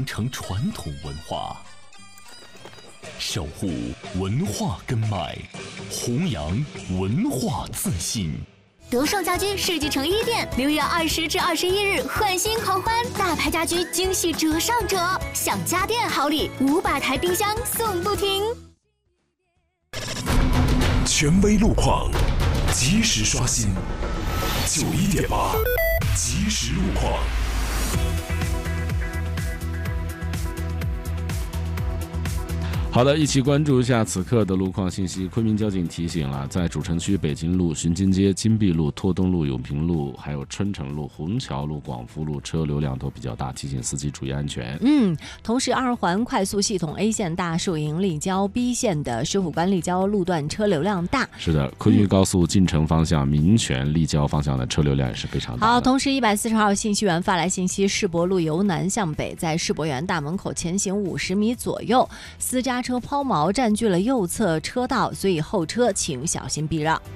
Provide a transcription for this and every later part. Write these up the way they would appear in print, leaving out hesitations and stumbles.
传承传统文化，守护文化根脉，弘扬文化自信。 德胜家居世纪城1店6月20至21日换新狂欢，大牌家居惊喜折上折，享家电好礼，500台冰箱送不停。 权威路况，及时刷新，91.8即时路况。 好的，一起关注一下此刻的路况信息。昆明交警提醒了，在主城区北京路、巡津街、金碧路、拓东路、永平路，还有春城路、虹桥路、广福路车流量都比较大，提醒司机注意安全。 同时二环快速系统 A 线大树营立交 B 线的石虎关立交路段车流量大。 是的，昆玉高速进城方向民权立交方向的车流量也是非常大的。 好，同时140号信息源发来信息，世博路由南向北，在世博园大门口前行50米左右，私家车抛锚占据了右侧车道，所以后车请小心避让。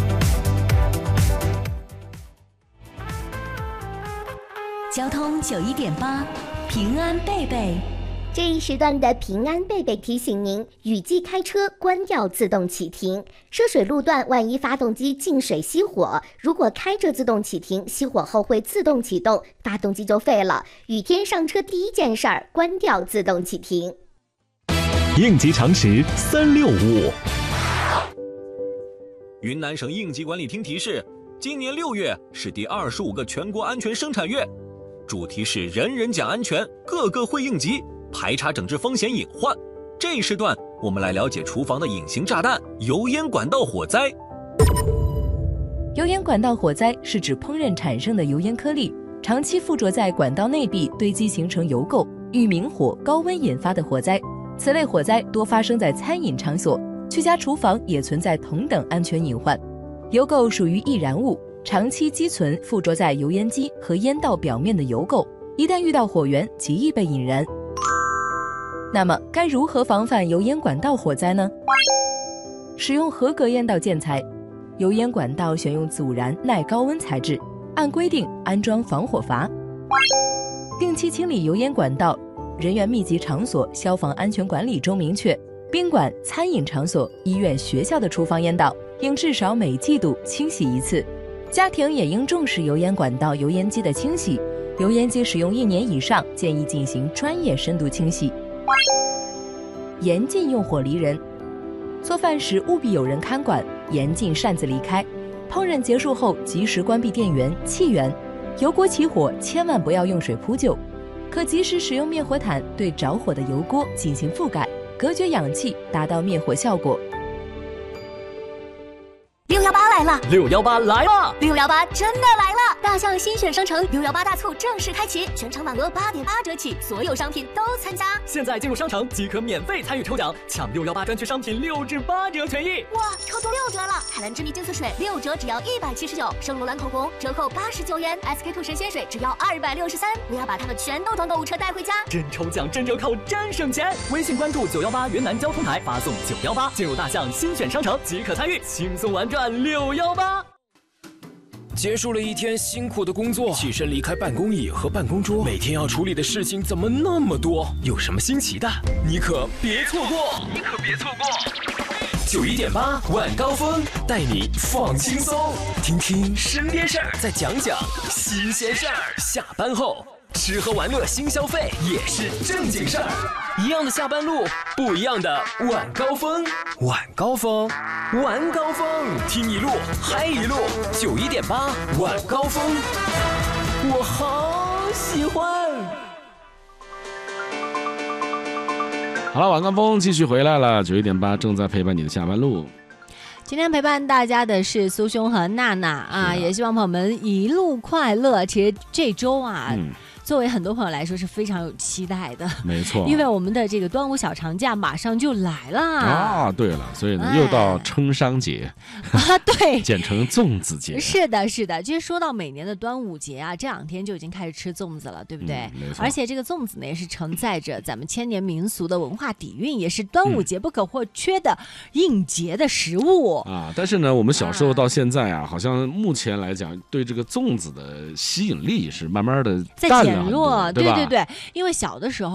交通91.8，平安贝贝。 这一时段的平安贝贝提醒您，雨季开车关掉自动启停。涉水路段，万一发动机进水熄火，如果开着自动启停，熄火后会自动启动，发动机就废了。雨天上车第一件事儿，关掉自动启停。 应急常识365。 云南省应急管理厅提示，今年6月是第25个全国安全生产月，主题是人人讲安全，个个会应急，排查整治风险隐患。这一时段，我们来了解厨房的隐形炸弹——油烟管道火灾。 油烟管道火灾是指烹饪产生的油烟颗粒长期附着在管道内壁，堆积形成油垢，遇明火、高温引发的火灾。此类火灾多发生在餐饮场所，居家厨房也存在同等安全隐患。油垢属于易燃物，长期积存附着在油烟机和烟道表面的油垢，一旦遇到火源，极易被引燃。那么，该如何防范油烟管道火灾呢？使用合格烟道建材，油烟管道选用阻燃耐高温材质，按规定安装防火阀。定期清理油烟管道。人员密集场所消防安全管理中明确，宾馆、餐饮场所、医院、学校的厨房烟道应至少每季度清洗一次。家庭也应重视油烟管道、油烟机的清洗，油烟机使用1年以上，建议进行专业深度清洗。严禁用火离人，做饭时务必有人看管，严禁擅自离开。烹饪结束后及时关闭电源、气源，油锅起火千万不要用水扑救。可及时使用灭火毯对着火的油锅进行覆盖，隔绝氧气，达到灭火效果。 618来了 ！618来了 ！618真的来了！大象新选商城618大促正式开启，全场满额8.8折起，所有商品都参加。 现在进入商城即可免费参与抽奖，抢618专区商品6至8折权益。 哇，抽中6折了！海蓝之谜净色水6折只要179，圣罗兰口红折扣89元，SK2神仙水只要263。我要把它们全都团购5车带回家。 真抽奖，真折扣，真省钱！微信关注918云南交通台，发送918进入大象新选商城即可参与，轻松玩转618。 结束了一天辛苦的工作，起身离开办公椅和办公桌，每天要处理的事情怎么那么多？有什么新奇的？你可别错过！91.8晚高峰带你放轻松，听听身边事儿，再讲讲新鲜事儿。下班后吃喝玩乐新消费也是正经事儿，一样的下班路，不一样的晚高峰。晚高峰，晚高峰，听一路嗨一路。91.8晚高峰，我好喜欢。 好了，晚高峰继续回来了，91.8正在陪伴你的下班路。 今天陪伴大家的是苏兄和娜娜啊，也希望朋友们一路快乐。其实这周啊，作为很多朋友来说是非常有期待的， 没错， 因为我们的这个端午小长假马上就来了啊。对了，所以呢，又到称商节啊，对， 简称粽子节。 是的，是的。其实说到每年的端午节啊，这2天就已经开始吃粽子了，对不对？ 没错。 而且这个粽子呢，也是承载着咱们千年民俗的文化底蕴，也是端午节不可或缺的应节的食物啊。但是呢，我们小时候到现在啊，好像目前来讲，对这个粽子的吸引力是慢慢的淡了很多， 对对对，因为小的时候